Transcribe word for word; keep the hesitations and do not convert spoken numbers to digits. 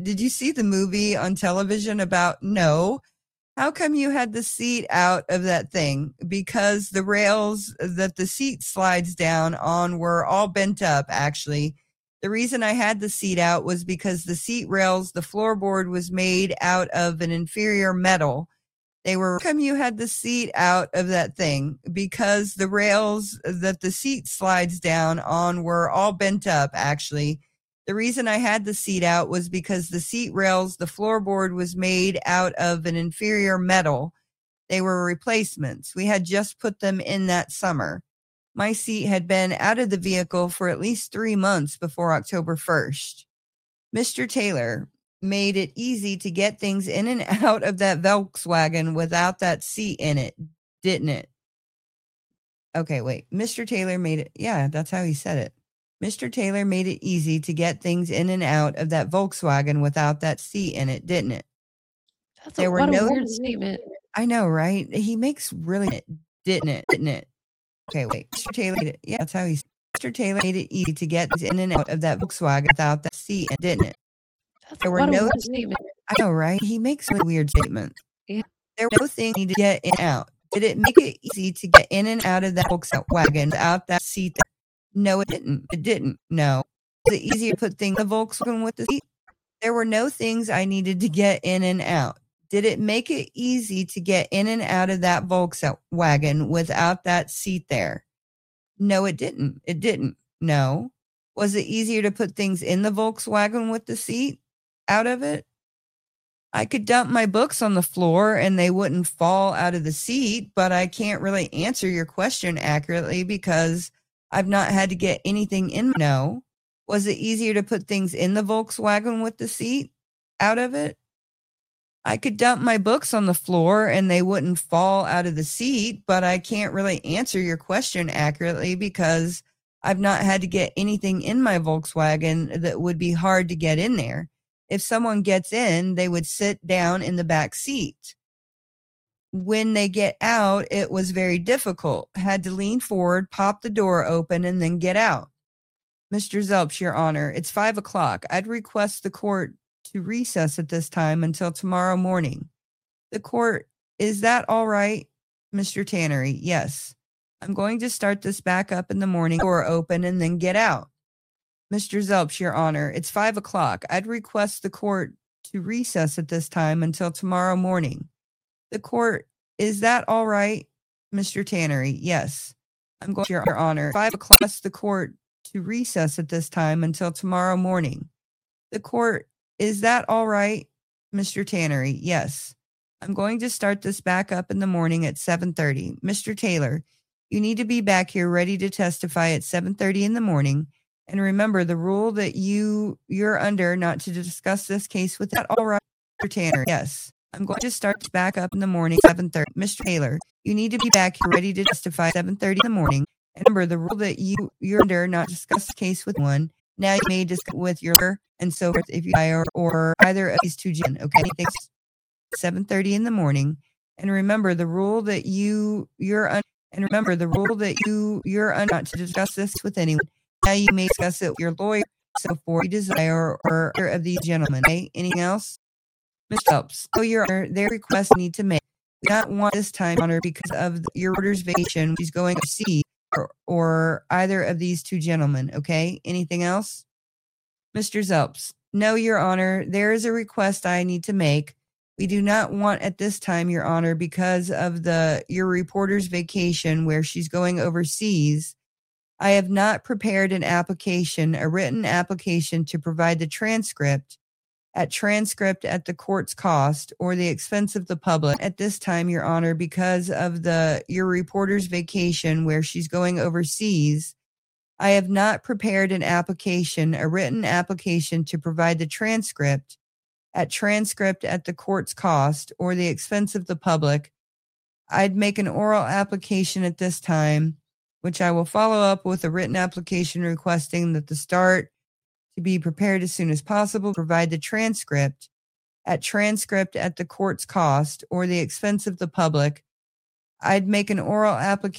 did you see the movie on television about no? How come you had the seat out of that thing? Because the rails that the seat slides down on were all bent up, actually. The reason I had the seat out was because the seat rails, the floorboard was made out of an inferior metal. They were, how come you had the seat out of that thing? Because the rails that the seat slides down on were all bent up, actually. The reason I had the seat out was because the seat rails, the floorboard was made out of an inferior metal. They were replacements. We had just put them in that summer. My seat had been out of the vehicle for at least three months before October first. Mister Taylor made it easy to get things in and out of that Volkswagen without that seat in it, didn't it? Okay, wait. Mister Taylor made it. Yeah, that's how he said it. Mister Taylor made it easy to get things in and out of that Volkswagen without that seat in it, didn't it? That's There a, were what no, a weird statement. I know, right? He makes really, didn't it? Didn't it? Okay, wait. Mister Taylor made it. Yeah, that's how he said it. Mister Taylor made it easy to get things in and out of that Volkswagen without that seat in it, didn't it? That's There a, were what a no, weird statement. I know, right? He makes really weird statements. Yeah. There were no things you need to get in and out. Did it make it easy to get in and out of that Volkswagen without that seat? No, it didn't. It didn't. No. Was it easier to put things in the Volkswagen with the seat? There were no things I needed to get in and out. Did it make it easy to get in and out of that Volkswagen without that seat there? No, it didn't. It didn't. No. Was it easier to put things in the Volkswagen with the seat out of it? I could dump my books on the floor and they wouldn't fall out of the seat, but I can't really answer your question accurately because I've not had to get anything in. No. Was it easier to put things in the Volkswagen with the seat out of it? I could dump my books on the floor and they wouldn't fall out of the seat, but I can't really answer your question accurately because I've not had to get anything in my Volkswagen that would be hard to get in there. If someone gets in, they would sit down in the back seat. When they get out, it was very difficult. Had to lean forward, pop the door open, and then get out. Mister Zelps, Your Honor, it's five o'clock. I'd request the court to recess at this time until tomorrow morning. The court, is that all right? Mister Tannery, yes. I'm going to start this back up in the morning, door open, and then get out. Mister Zelps, Your Honor, it's five o'clock. I'd request the court to recess at this time until tomorrow morning. The court, is that all right? Mister Tannery, yes. I'm going to, Your Honor, five o'clock. The court to recess at this time until tomorrow morning. The court, is that all right? Mister Tannery, yes. I'm going to start this back up in the morning at seven thirty. Mister Taylor, you need to be back here ready to testify at seven thirty in the morning. And remember the rule that you, you're under not to discuss this case with that. All right, Mister Tanner. Yes. I'm going to start this back up in the morning, seven thirty. Mister Taylor, you need to be back here ready to testify at seven thirty in the morning. And remember the rule that you, you're under not to discuss the case with one. Now you may discuss with your and so forth if you or, or either of these two gen. Okay. Thanks. seven thirty in the morning. And remember the rule that you, you're un- and remember the rule that you, you're under not to discuss this with anyone. Now you may discuss it with your lawyer, so for you desire or either of these gentlemen. Okay? Anything else? Mister Phelps, oh, Your Honor, their request need to make. We do not want this time, Honor, because of the, your order's vacation. She's going to see or, or either of these two gentlemen. Okay. Anything else? Mister Zelps, no, Your Honor, there is a request I need to make. We do not want at this time, Your Honor, because of the your reporter's vacation where she's going overseas. I have not prepared an application, a written application to provide the transcript at transcript at the court's cost or the expense of the public at this time, Your Honor, because of the your reporter's vacation where she's going overseas. I have not prepared an application, a written application to provide the transcript at transcript at the court's cost or the expense of the public. I'd make an oral application at this time, which I will follow up with a written application requesting that the start to be prepared as soon as possible, provide the transcript at transcript at the court's cost or the expense of the public. I'd make an oral application